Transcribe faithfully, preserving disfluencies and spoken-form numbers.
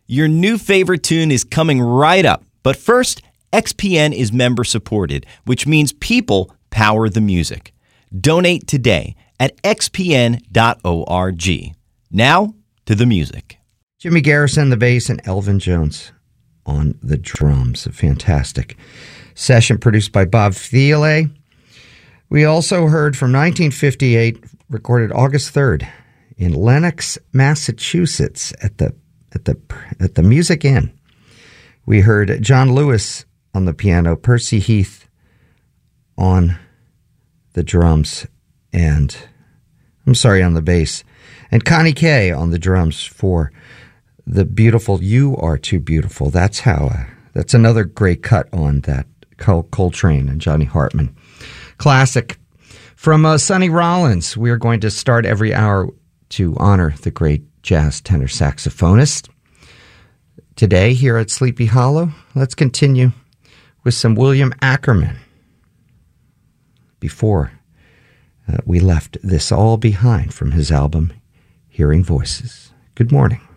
Your new favorite tune is coming right up. But first, X P N is member supported, which means people power the music. Donate today at x p n dot org. Now, to the music. Jimmy Garrison, the bass, and Elvin Jones on the drums. A fantastic session produced by Bob Thiele. We also heard from nineteen fifty-eight, recorded August third in Lenox, Massachusetts at the at the at the Music Inn. We heard John Lewis on the piano, Percy Heath on the drums, and I'm sorry, on the bass, and Connie Kay on the drums for the beautiful "You Are Too Beautiful." That's how. Uh, that's another great cut on that Col- Coltrane and Johnny Hartman classic. From uh, Sonny Rollins, we are going to start every hour to honor the great jazz tenor saxophonist. Today, here at Sleepy Hollow, let's continue with some William Ackerman. Before uh, we left this all behind from his album, Hearing Voices. Good morning.